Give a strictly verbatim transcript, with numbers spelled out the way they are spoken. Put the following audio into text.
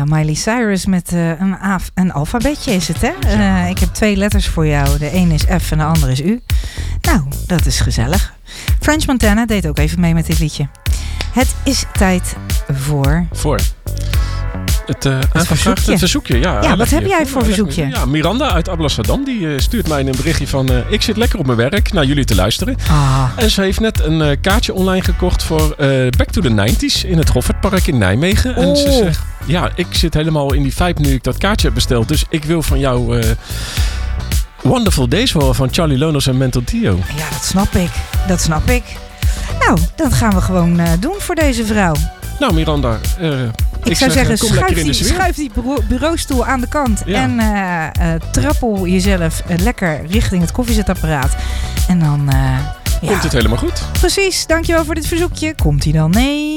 Ja, Miley Cyrus met uh, een, af, een alfabetje is het, hè? Uh, ik heb twee letters voor jou. De een is F en de andere is U. Nou, dat is gezellig. French Montana deed ook even mee met dit liedje. Het is tijd voor... Voor... Het, uh, het verzoekje. Het verzoekje, ja. Ja, wat heb jij voor verzoekje? Ja, Miranda uit Alblasserdam, die uh, stuurt mij een berichtje van... Uh, ik zit lekker op mijn werk naar jullie te luisteren. Ah. En ze heeft net een uh, kaartje online gekocht voor uh, Back to the nineties in het Goffertpark in Nijmegen. Oh. En ze zegt, ja, ik zit helemaal in die vibe nu ik dat kaartje heb besteld. Dus ik wil van jou uh, Wonderful Days horen van Charlie Lonos en Mental Tio. Ja, dat snap ik. Dat snap ik. Nou, dat gaan we gewoon uh, doen voor deze vrouw. Nou, Miranda... Uh, Ik, ik zou zeg, zeggen, schuif die, schuif die bureau, bureaustoel aan de kant. Ja. En uh, uh, trappel jezelf uh, lekker richting het koffiezetapparaat. En dan... Uh, Komt ja. het helemaal goed. Precies, dankjewel voor dit verzoekje. Komt-ie dan? Nee.